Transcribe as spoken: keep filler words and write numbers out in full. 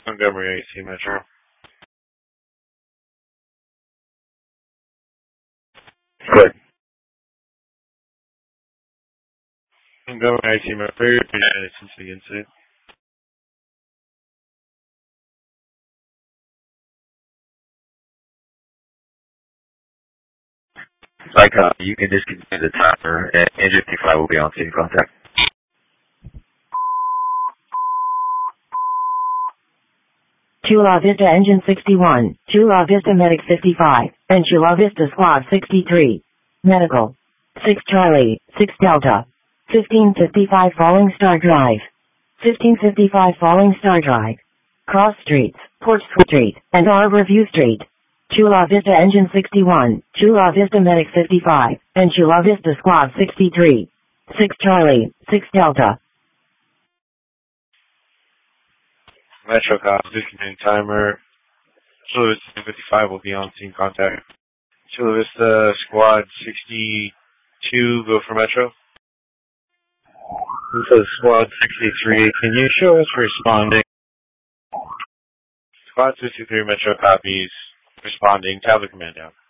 Montgomery A C Metro. Good. Montgomery A C Metro, very minutes since the incident. Like, uh, you can discontinue the timer, and Engine fifty-five will be on scene contact. Chula Vista Engine sixty-one, Chula Vista Medic fifty-five, and Chula Vista Squad sixty-three. Medical. six Charlie, six Delta. fifteen fifty-five Falling Star Drive. fifteen fifty-five Falling Star Drive. Cross Streets, Port Street, and Arbor View Street. Chula Vista Engine sixty-one, Chula Vista Medic fifty-five, and Chula Vista Squad sixty-three. six Charlie, six Delta. Metro cop, discontinue timer. Chula Vista fifty-five will be on scene contact. Chula Vista Squad sixty-two, go for Metro. This is Squad sixty-three. Can you show us responding? Squad sixty-three Metro copies. Responding. Tablet command out.